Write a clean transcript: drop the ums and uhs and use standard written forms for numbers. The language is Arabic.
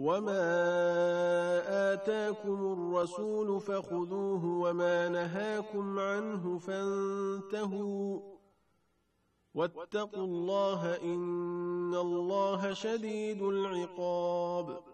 وما آتاكم الرسول فخذوه وما نهاكم عنه فانتهوا واتقوا الله إن الله شديد العقاب